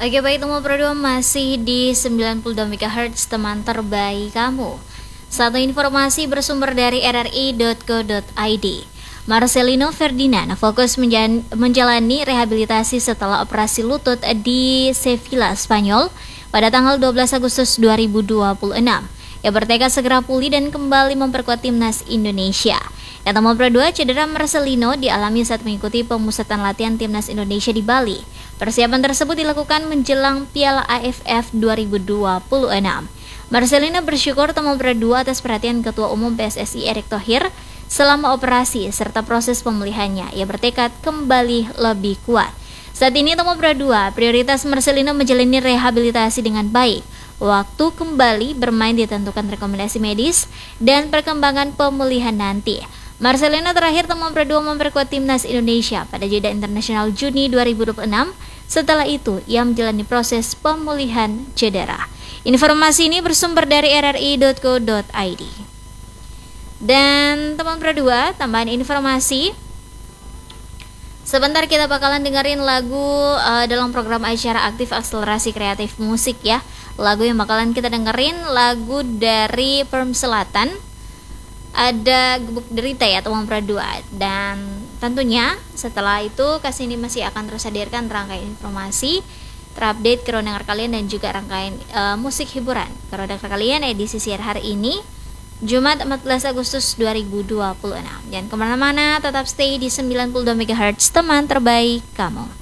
Oke baik, teman berdua masih di 92 MHz teman terbaik kamu. Satu informasi bersumber dari rri.co.id. Marcelino Ferdinand fokus menjalani rehabilitasi setelah operasi lutut di Sevilla, Spanyol pada tanggal 12 Agustus 2026. Ia bertekad segera pulih dan kembali memperkuat timnas Indonesia. Dan teman berdua, cedera Marcelino dialami saat mengikuti pemusatan latihan timnas Indonesia di Bali. Persiapan tersebut dilakukan menjelang Piala AFF 2026. Marcelino bersyukur teman berdua atas perhatian Ketua Umum PSSI Erick Thohir selama operasi serta proses pemulihannya. Ia bertekad kembali lebih kuat. Saat ini teman berdua, prioritas Marcelino menjalani rehabilitasi dengan baik. Waktu kembali bermain ditentukan rekomendasi medis dan perkembangan pemulihan nanti. Marcelino terakhir teman berdua memperkuat timnas Indonesia pada jeda internasional Juni 2026. Setelah itu, ia menjalani proses pemulihan cedera. Informasi ini bersumber dari rri.co.id. Dan teman berdua, tambahan informasi. Sebentar kita bakalan dengerin lagu dalam program acara aktif akselerasi kreatif musik ya. Lagu yang bakalan kita dengerin lagu dari Perm Selatan. Ada Gebuk Derita ya teman berdua. Dan tentunya setelah itu Kasih ini masih akan terus hadirkan rangkaian informasi terupdate ke dengar kalian dan juga rangkaian musik hiburan ke dengar kalian edisi siar hari ini Jumat 14 Agustus 2026. Jangan kemana-mana, tetap stay di 92 MHz teman terbaik kamu.